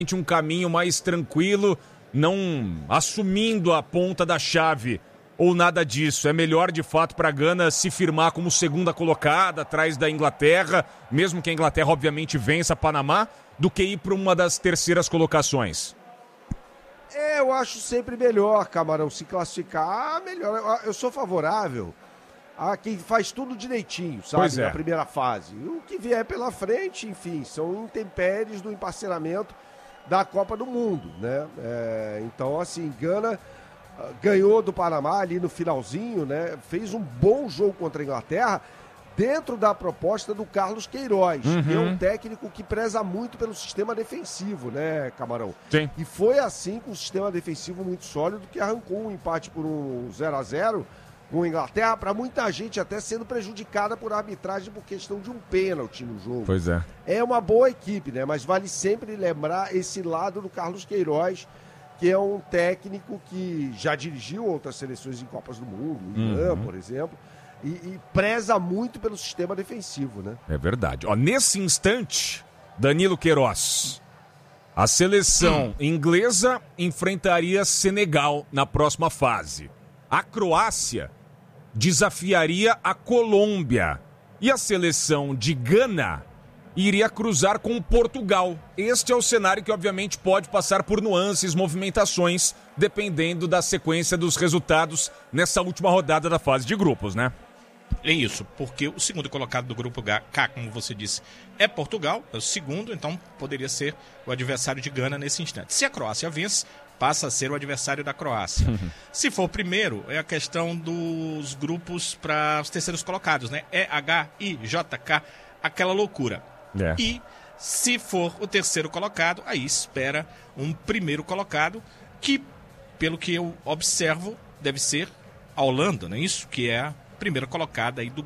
um caminho mais tranquilo, não assumindo a ponta da chave ou nada disso? É melhor de fato para a Gana se firmar como segunda colocada atrás da Inglaterra, mesmo que a Inglaterra obviamente vença Panamá, do que ir para uma das terceiras colocações? Eu acho sempre melhor, Camarão, se classificar melhor. Eu sou favorável a quem faz tudo direitinho, sabe, na primeira fase. O que vier pela frente, enfim, são intempéries do emparceramento da Copa do Mundo, né? Então, assim, Gana ganhou do Panamá ali no finalzinho, né? Fez um bom jogo contra a Inglaterra dentro da proposta do Carlos Queiroz, que é um técnico que preza muito pelo sistema defensivo, né, Camarão? Sim. E foi assim, com um sistema defensivo muito sólido, que arrancou um empate por um 0-0 com a Inglaterra, para muita gente até sendo prejudicada por arbitragem por questão de um pênalti no jogo. Pois é. É uma boa equipe, né? Mas vale sempre lembrar esse lado do Carlos Queiroz, que é um técnico que já dirigiu outras seleções em Copas do Mundo, Irã, por exemplo, e preza muito pelo sistema defensivo, né? É verdade. Ó, nesse instante, Danilo Queiroz, a seleção inglesa enfrentaria Senegal na próxima fase. A Croácia desafiaria a Colômbia. E a seleção de Gana iria cruzar com Portugal. Este é o cenário que, obviamente, pode passar por nuances, movimentações, dependendo da sequência dos resultados nessa última rodada da fase de grupos, né? É isso, porque o segundo colocado do grupo K, como você disse, é Portugal, é o segundo, então poderia ser o adversário de Gana nesse instante. Se a Croácia vence, passa a ser o adversário da Croácia. Se for o primeiro, é a questão dos grupos para os terceiros colocados, né? H, I, J, K, aquela loucura. E se for o terceiro colocado, aí espera um primeiro colocado, que, pelo que eu observo, deve ser a Holanda, não é isso? Que é a primeira colocada aí do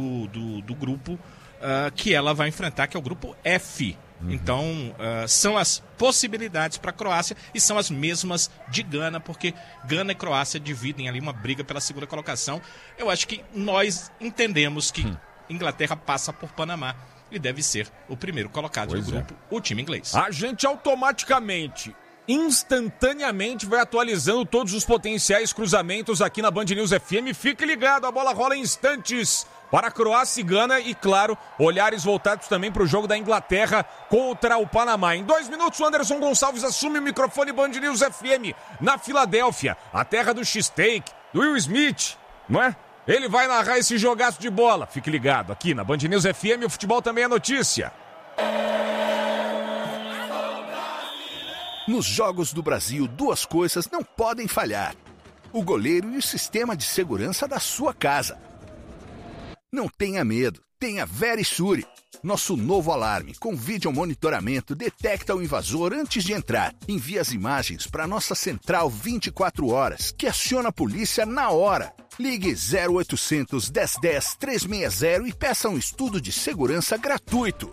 grupo que ela vai enfrentar, que é o grupo F. Então, são as possibilidades para a Croácia e são as mesmas de Gana, porque Gana e Croácia dividem ali uma briga pela segunda colocação. Eu acho que nós entendemos que Inglaterra passa por Panamá e deve ser o primeiro colocado do grupo, o time inglês. A gente automaticamente, instantaneamente, vai atualizando todos os potenciais cruzamentos aqui na Band News FM. Fique ligado, a bola rola em instantes para a Croácia e Gana e, claro, olhares voltados também para o jogo da Inglaterra contra o Panamá. Em 2 minutos, o Anderson Gonçalves assume o microfone Band News FM na Filadélfia, a terra do X-Take, do Will Smith, não é? Ele vai narrar esse jogaço de bola. Fique ligado aqui na Band News FM, o futebol também é notícia. Nos Jogos do Brasil, 2 coisas não podem falhar: o goleiro e o sistema de segurança da sua casa. Não tenha medo, tenha Verisure. Nosso novo alarme com vídeo monitoramento detecta o invasor antes de entrar. Envia as imagens para nossa central 24 horas, que aciona a polícia na hora. Ligue 0800 1010 360 e peça um estudo de segurança gratuito.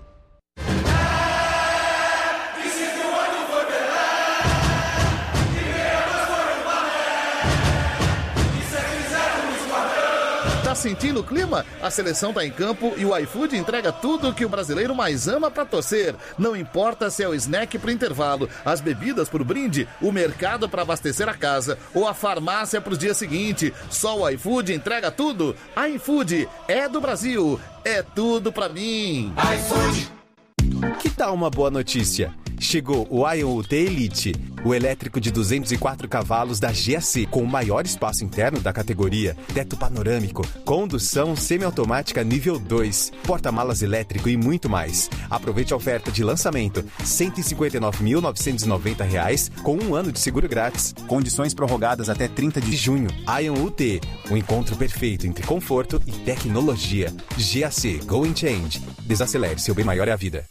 Tá sentindo o clima? A seleção tá em campo e o iFood entrega tudo o que o brasileiro mais ama pra torcer. Não importa se é o snack pro intervalo, as bebidas pro brinde, o mercado pra abastecer a casa ou a farmácia pro dia seguinte. Só o iFood entrega tudo. iFood é do Brasil. É tudo pra mim. iFood. Que tal uma boa notícia? Chegou o Ion UT Elite, o elétrico de 204 cavalos da GAC, com o maior espaço interno da categoria, teto panorâmico, condução semiautomática nível 2, porta-malas elétrico e muito mais. Aproveite a oferta de lançamento, R$ 159.990, com 1 ano de seguro grátis. Condições prorrogadas até 30 de junho. Ion UT, o encontro perfeito entre conforto e tecnologia. GAC, Go and Change. Desacelere, seu bem maior é a vida.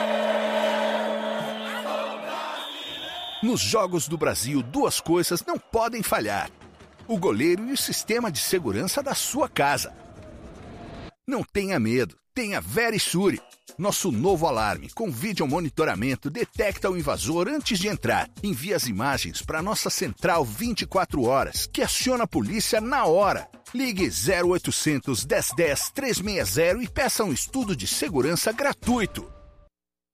Nos Jogos do Brasil, 2 coisas não podem falhar: o goleiro e o sistema de segurança da sua casa. Não tenha medo, tenha Verisure. Nosso novo alarme com vídeo monitoramento detecta o invasor antes de entrar. Envia as imagens para nossa central 24 horas, que aciona a polícia na hora. Ligue 0800 1010 360 e peça um estudo de segurança gratuito.